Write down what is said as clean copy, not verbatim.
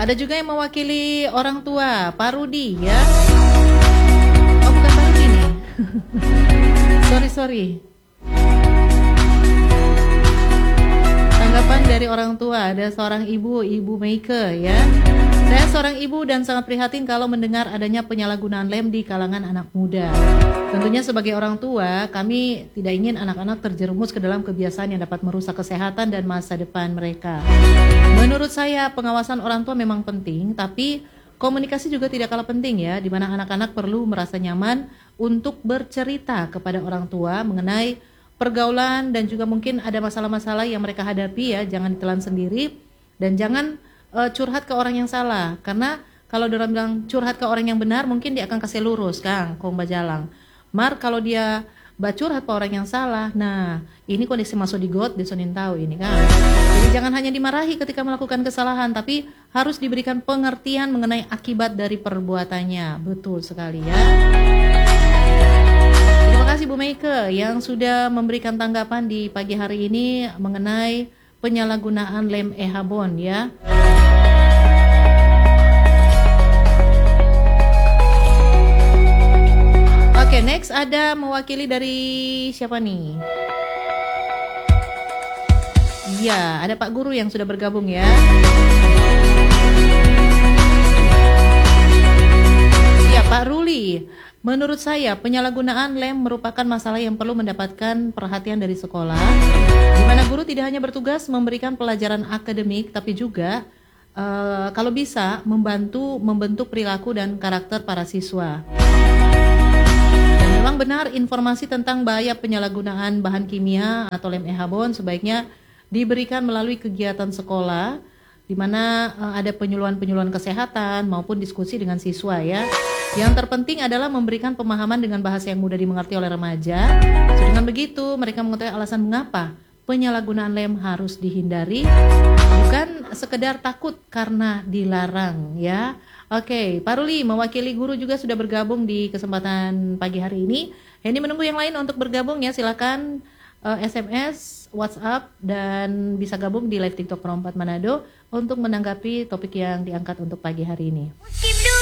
Ada juga yang mewakili orang tua, Pak Rudi ya. Oh bukan Pak Rudi nih. Sorry. Tanggapan dari orang tua, ada seorang ibu, Ibu Meike ya. Saya seorang ibu dan sangat prihatin kalau mendengar adanya penyalahgunaan lem di kalangan anak muda. Tentunya sebagai orang tua, kami tidak ingin anak-anak terjerumus ke dalam kebiasaan yang dapat merusak kesehatan dan masa depan mereka. Menurut saya, pengawasan orang tua memang penting, tapi komunikasi juga tidak kalah penting ya, di mana anak-anak perlu merasa nyaman untuk bercerita kepada orang tua mengenai pergaulan dan juga mungkin ada masalah-masalah yang mereka hadapi ya, jangan ditelan sendiri dan jangan curhat ke orang yang salah, karena kalau orang bilang curhat ke orang yang benar mungkin dia akan kasih lurus Kang Bajalang. Kalau dia curhat ke orang yang salah, nah ini kondisi masuk di got disonin tahu ini kan. Jadi jangan hanya dimarahi ketika melakukan kesalahan, tapi harus diberikan pengertian mengenai akibat dari perbuatannya. Betul sekali ya. Terima kasih Bu Meike yang sudah memberikan tanggapan di pagi hari ini mengenai penyalahgunaan lem Ehabon ya. Oke, next ada mewakili dari siapa nih? Iya, ada Pak Guru yang sudah bergabung ya. Ya, Pak Ruli. Menurut saya, penyalahgunaan lem merupakan masalah yang perlu mendapatkan perhatian dari sekolah, di mana guru tidak hanya bertugas memberikan pelajaran akademik, tapi juga kalau bisa membentuk perilaku dan karakter para siswa. Dan memang benar informasi tentang bahaya penyalahgunaan bahan kimia atau lem Ehabon sebaiknya diberikan melalui kegiatan sekolah, di mana ada penyuluhan-penyuluhan kesehatan maupun diskusi dengan siswa ya. Yang terpenting adalah memberikan pemahaman dengan bahasa yang mudah dimengerti oleh remaja. Dengan begitu, mereka mengetahui alasan mengapa penyalahgunaan lem harus dihindari, bukan sekedar takut karena dilarang ya. Oke, Pak Ruli mewakili guru juga sudah bergabung di kesempatan pagi hari ini. Ini menunggu yang lain untuk bergabung ya, silakan SMS, WhatsApp, dan bisa gabung di live TikTok Pro 4 Manado untuk menanggapi topik yang diangkat untuk pagi hari ini.